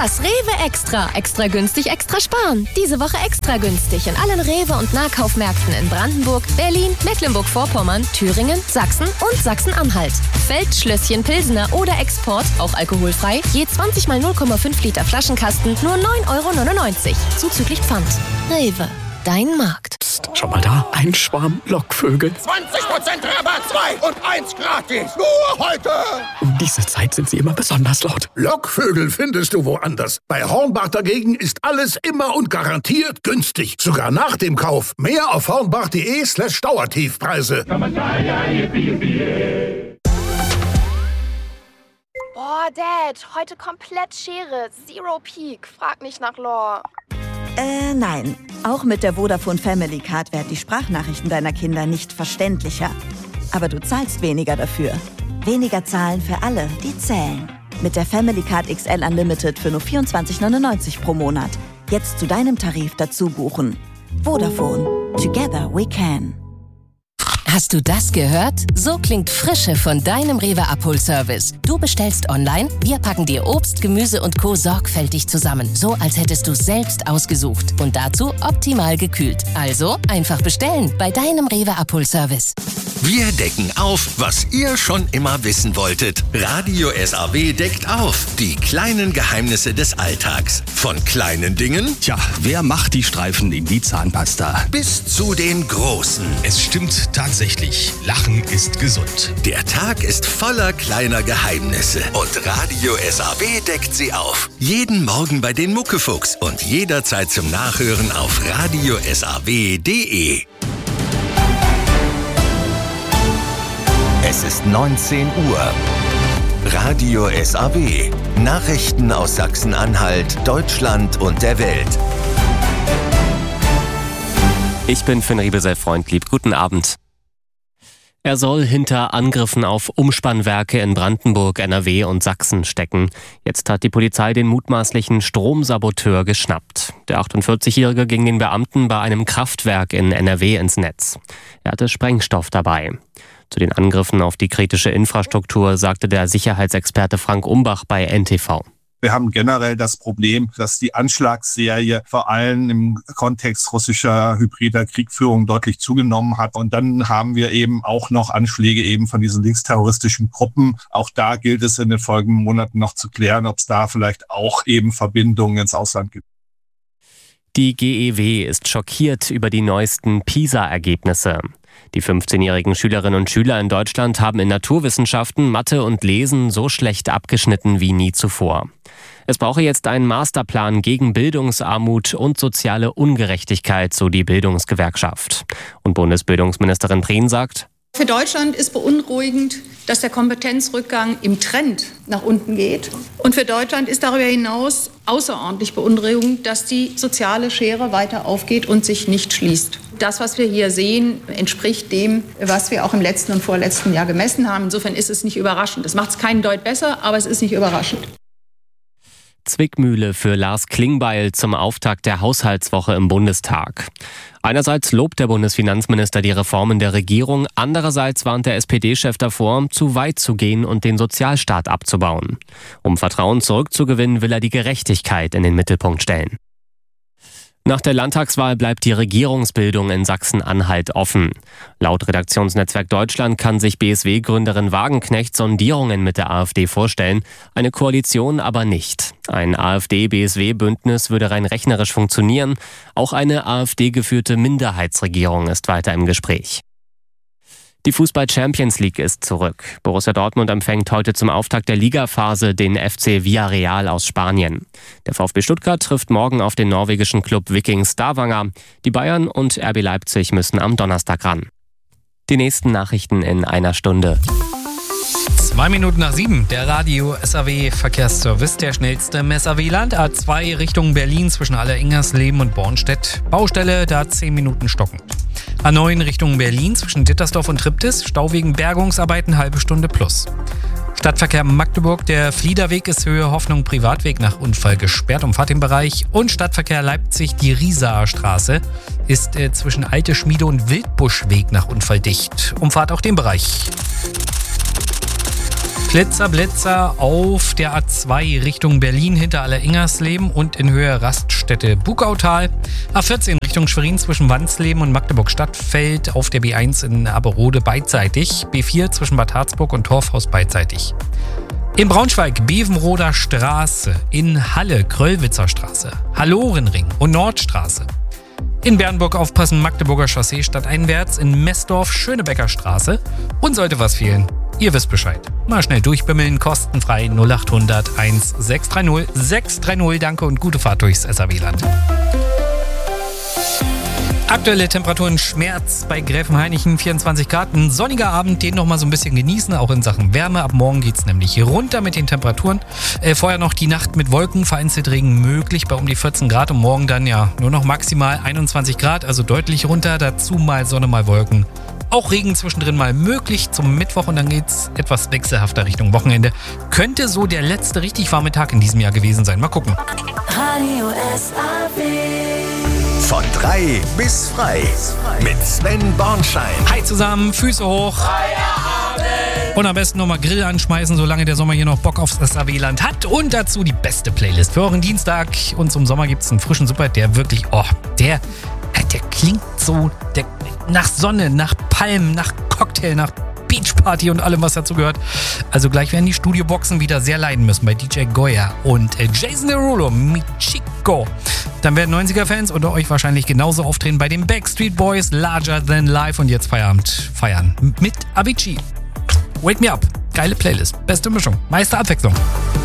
Das Rewe Extra. Extra günstig, extra sparen. Diese Woche extra günstig in allen Rewe- und Nahkaufmärkten in Brandenburg, Berlin, Mecklenburg-Vorpommern, Thüringen, Sachsen und Sachsen-Anhalt. Feldschlösschen Pilsener oder Export, auch alkoholfrei, je 20 mal 0,5 Liter Flaschenkasten, nur 9,99 € zuzüglich Pfand. Rewe, dein Markt. Psst, schau mal da, ein Schwarm Lockvögel. 20% Rabatt, 2 und 1 gratis. Nur heute. Um diese Zeit sind sie immer besonders laut. Lockvögel findest du woanders. Bei Hornbach dagegen ist alles immer und garantiert günstig. Sogar nach dem Kauf. Mehr auf hornbach.de/Dauertiefpreise. Boah, Dad, heute komplett Schere. Zero Peak. Frag nicht nach Lore. Nein. Auch mit der Vodafone Family Card werden die Sprachnachrichten deiner Kinder nicht verständlicher. Aber du zahlst weniger dafür. Weniger zahlen für alle, die zählen. Mit der Family Card XL Unlimited für nur 24,99 € pro Monat. Jetzt zu deinem Tarif dazu buchen. Vodafone. Together we can. Hast du das gehört? So klingt Frische von deinem Rewe Abholservice. Du bestellst online, wir packen dir Obst, Gemüse und Co. sorgfältig zusammen. So, als hättest du es selbst ausgesucht. Und dazu optimal gekühlt. Also einfach bestellen bei deinem Rewe Abholservice. Wir decken auf, was ihr schon immer wissen wolltet. Radio SAW deckt auf. Die kleinen Geheimnisse des Alltags. Von kleinen Dingen, Tja, wer macht die Streifen in die Zahnpasta? bis zu den großen. Es stimmt tatsächlich. Lachen ist gesund. Der Tag ist voller kleiner Geheimnisse. Und Radio SAW deckt sie auf. Jeden Morgen bei den Muckefuchs und jederzeit zum Nachhören auf radiosaw.de. Es ist 19 Uhr. Radio SAW. Nachrichten aus Sachsen-Anhalt, Deutschland und der Welt. Ich bin Finn Riebesell-Freundlieb. Guten Abend. Er soll hinter Angriffen auf Umspannwerke in Brandenburg, NRW und Sachsen stecken. Jetzt hat die Polizei den mutmaßlichen Stromsaboteur geschnappt. Der 48-Jährige ging den Beamten bei einem Kraftwerk in NRW ins Netz. Er hatte Sprengstoff dabei. Zu den Angriffen auf die kritische Infrastruktur sagte der Sicherheitsexperte Frank Umbach bei NTV. Wir haben generell das Problem, dass die Anschlagsserie vor allem im Kontext russischer hybrider Kriegführung deutlich zugenommen hat. Und dann haben wir eben auch noch Anschläge eben von diesen linksterroristischen Gruppen. Auch da gilt es in den folgenden Monaten noch zu klären, ob es da vielleicht auch eben Verbindungen ins Ausland gibt. Die GEW ist schockiert über die neuesten PISA-Ergebnisse. Die 15-jährigen Schülerinnen und Schüler in Deutschland haben in Naturwissenschaften, Mathe und Lesen so schlecht abgeschnitten wie nie zuvor. Es brauche jetzt einen Masterplan gegen Bildungsarmut und soziale Ungerechtigkeit, so die Bildungsgewerkschaft. Und Bundesbildungsministerin Prien sagt: Für Deutschland ist beunruhigend, dass der Kompetenzrückgang im Trend nach unten geht. Und für Deutschland ist darüber hinaus außerordentlich beunruhigend, dass die soziale Schere weiter aufgeht und sich nicht schließt. Das, was wir hier sehen, entspricht dem, was wir auch im letzten und vorletzten Jahr gemessen haben. Insofern ist es nicht überraschend. Das macht es keinen Deut besser, aber es ist nicht überraschend. Zwickmühle für Lars Klingbeil zum Auftakt der Haushaltswoche im Bundestag. Einerseits lobt der Bundesfinanzminister die Reformen der Regierung, andererseits warnt der SPD-Chef davor, zu weit zu gehen und den Sozialstaat abzubauen. Um Vertrauen zurückzugewinnen, will er die Gerechtigkeit in den Mittelpunkt stellen. Nach der Landtagswahl bleibt die Regierungsbildung in Sachsen-Anhalt offen. Laut Redaktionsnetzwerk Deutschland kann sich BSW-Gründerin Wagenknecht Sondierungen mit der AfD vorstellen, eine Koalition aber nicht. Ein AfD-BSW-Bündnis würde rein rechnerisch funktionieren. Auch eine AfD-geführte Minderheitsregierung ist weiter im Gespräch. Die Fußball-Champions League ist zurück. Borussia Dortmund empfängt heute zum Auftakt der Ligaphase den FC Villarreal aus Spanien. Der VfB Stuttgart trifft morgen auf den norwegischen Club Viking Stavanger. Die Bayern und RB Leipzig müssen am Donnerstag ran. Die nächsten Nachrichten in einer Stunde. 2 Minuten nach 7, der Radio SAW Verkehrsservice, der schnellste im SAW-Land. A2 Richtung Berlin zwischen Alleringersleben und Bornstedt. Baustelle, da 10 Minuten stockend. A9 Richtung Berlin zwischen Dittersdorf und Triptis. Stau wegen Bergungsarbeiten, halbe Stunde plus. Stadtverkehr Magdeburg, der Fliederweg ist Höhe Hoffnung Privatweg nach Unfall gesperrt, umfahrt den Bereich. Und Stadtverkehr Leipzig, die Riesaer Straße ist zwischen Alte Schmiede und Wildbuschweg nach Unfall dicht. Umfahrt auch den Bereich. Blitzer auf der A2 Richtung Berlin hinter Alleringersleben und in Höhe Raststätte Bugautal. A14 Richtung Schwerin zwischen Wansleben und Magdeburg-Stadtfeld auf der B1 in Aberode beidseitig. B4 zwischen Bad Harzburg und Torfhaus beidseitig. In Braunschweig Bevenroder Straße, in Halle Kröllwitzer Straße, Hallorenring und Nordstraße. In Bernburg aufpassen, Magdeburger Chaussee stadteinwärts, in Messdorf Schönebecker Straße. Und sollte was fehlen, ihr wisst Bescheid. Mal schnell durchbimmeln, kostenfrei 0800 1630 630. Danke und gute Fahrt durchs SAW-Land. Aktuelle Temperaturen Schmerz bei Gräfenhainichen 24 Grad. Ein sonniger Abend, den noch mal so ein bisschen genießen, auch in Sachen Wärme. Ab morgen geht's nämlich runter mit den Temperaturen. Vorher noch die Nacht mit Wolken, vereinzelt Regen möglich bei um die 14 Grad. Und morgen dann ja nur noch maximal 21 Grad, also deutlich runter. Dazu mal Sonne, mal Wolken. Auch Regen zwischendrin mal möglich zum Mittwoch und dann geht's etwas wechselhafter Richtung Wochenende. Könnte so der letzte richtig warme Tag in diesem Jahr gewesen sein. Mal gucken. Radio SAW. Von 3 bis frei mit Sven Bornschein. Hi zusammen, Füße hoch. Und am besten nochmal Grill anschmeißen, solange der Sommer hier noch Bock aufs SAW-Land hat. Und dazu die beste Playlist für euren Dienstag. Und zum Sommer gibt's einen frischen Super, der wirklich, der klingt so nach Sonne, nach Palmen, nach Cocktail, nach Beachparty und allem, was dazu gehört. Also gleich werden die Studioboxen wieder sehr leiden müssen bei DJ Goya und Jason Derulo, Michiko. Dann werden 90er-Fans unter euch wahrscheinlich genauso auftreten bei den Backstreet Boys, Larger Than Life und jetzt Feierabend feiern mit Avicii. Wake Me Up, geile Playlist, beste Mischung, meiste Abwechslung.